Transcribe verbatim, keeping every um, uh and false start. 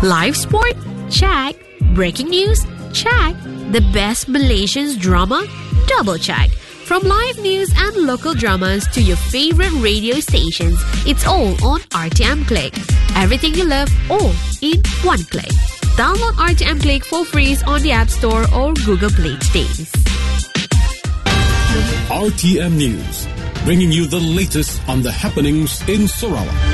Live sport? Check. Breaking news? Check. The best Malaysian drama? Double check. From live news and local dramas to your favorite radio stations, it's all on R T M Click. Everything you love, all in one click. Download R T M Click for free on the App Store or Google Play today. R T M News, bringing you the latest on the happenings in Sarawak.